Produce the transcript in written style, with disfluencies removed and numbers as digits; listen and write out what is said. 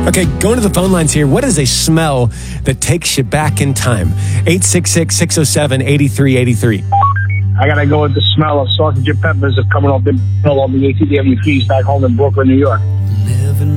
Okay, going to the phone lines here. What is a smell that takes you back in time? 866-607-8383. I got to go with the smell of sausage and peppers coming off the hill on the ATW feast back home in Brooklyn, New York.